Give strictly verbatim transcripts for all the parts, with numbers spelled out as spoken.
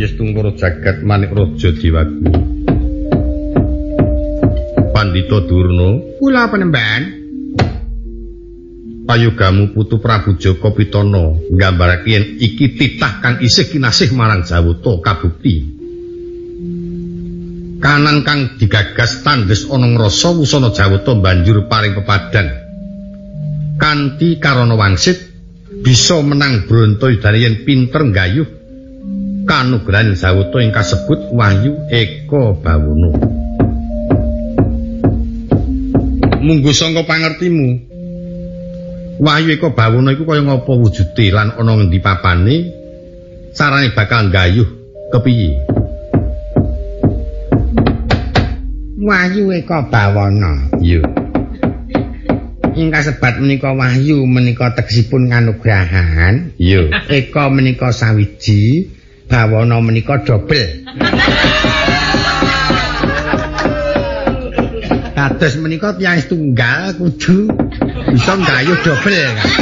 Yestungkara jagat Manik Raja Dewagu. Pandhita Durna, kula penemban. Payogamu putu Prabu Jaka Pitana nggambarake yen iki titah kang isih kinasih marang Jawata kabukti. Kanan kang digagas tandhes ana ngrasa wusana Jawata banjur paring pepadang. Kanthi karana wangsit bisa menang Brantayuda yen pinter nggayuh kanugrahan Jawata ing kasebut Wahyu Eka Bawana. Munggo sangka pangertimu, Wahyu Eka Bawana iku kaya ngapa wujude lan ana ngendi papane, carane bakal nggayuh kepiye? Wahyu Eka Bawana. Iya. Ing kasebat menika wahyu menika tegesipun nganugrahan. Iya. Eka menika sawiji, Bawana menika dobel. Kados menika tiyang setunggal kudu bisa nggayuh dobel.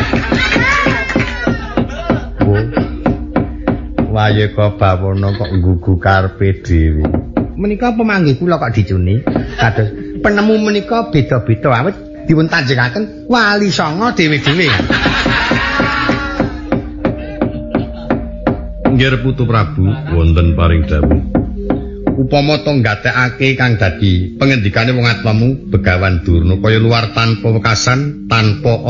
Oh. Wahyu Eka Bawana kok nggugu karepe dhewe. Menika pemanggih kula kok dicuni. Kados penemu menika beda-beda awit dipun tanjengaken Wali Songo dhewe-dhewe. Nggih Putu Prabu, wonten paring dawuh. Upama to nggatekake kang dadi pengendikane wong atmamu Begawan Durna kaya luar tanpa wekasan, tanpa